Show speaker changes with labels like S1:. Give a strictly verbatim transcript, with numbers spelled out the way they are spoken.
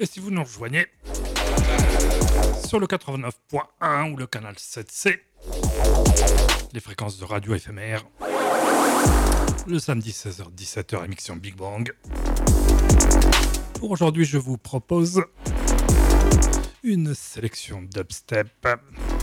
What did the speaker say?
S1: Et si vous nous rejoignez sur le quatre-vingt-neuf point un ou le canal sept C, les fréquences de radio éphémère, le samedi seize heures dix-sept heures, émission Big Bang. Pour aujourd'hui, je vous propose une sélection dubstep